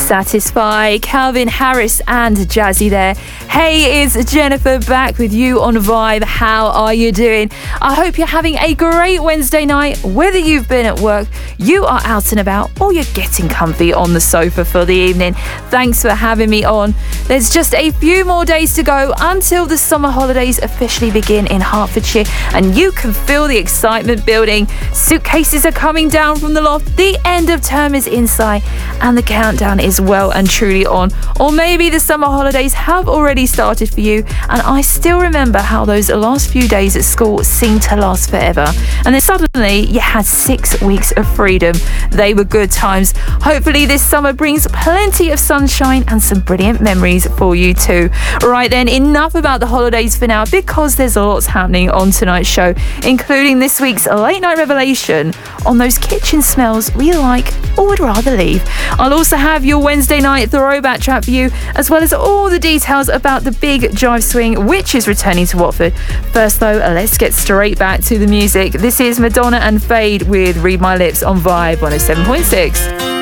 Satisfy, Calvin Harris and Jazzy there. Hey, it's Jennifer back with you on Vibe. How are you doing? I hope you're having a great Wednesday night. Whether you've been at work, you are out and about, or you're getting comfy on the sofa for the evening. Thanks for having me on. There's just a few more days to go until the summer holidays officially begin in Hertfordshire, and you can feel the excitement building. Suitcases are coming down from the loft, the end of term is in sight, and the countdown is well and truly on. Or maybe the summer holidays have already started for you, and I still remember how those last few days at school seemed to last forever, and then suddenly you had 6 weeks of freedom. They were good times. Hopefully this summer brings plenty of sunshine and some brilliant memories for you too. Right then, enough about the holidays for now, because there's lots happening on tonight's show, including this week's late night revelation on those kitchen smells we like or would rather leave. I'll also have your Wednesday night throwback track for you, as well as all the details about the big Jive Swing, which is returning to Watford. First though, let's get straight back to the music. This is Madonna and Fade with Read My Lips on Vibe 107.6.